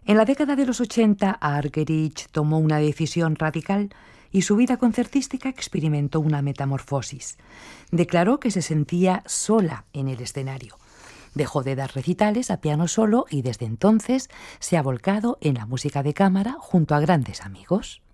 En la década de los 80, Argerich tomó una decisión radical y su vida concertística experimentó una metamorfosis. Declaró que se sentía sola en el escenario. Dejó de dar recitales a piano solo y desde entonces se ha volcado en la música de cámara junto a grandes amigos.